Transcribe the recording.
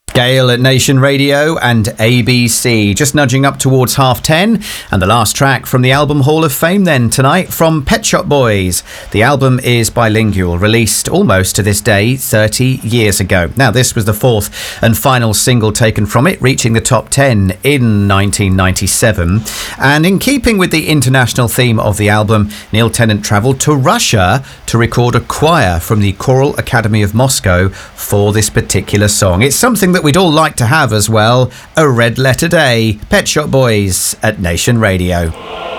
Gale at Nation Radio and ABC, just nudging up towards 10:30. And the last track from the Album Hall of Fame then tonight from Pet Shop Boys. The album is bilingual, released almost to this day 30 years ago. Now, this was the fourth and final single taken from it, reaching the top 10 in 1997. And in keeping with the international theme of the album, Neil Tennant travelled to Russia to record a choir from the Choral Academy of Moscow for this particular song. It's something that we'd all like to have as well, a red letter day. Pet Shop Boys at Nation Radio.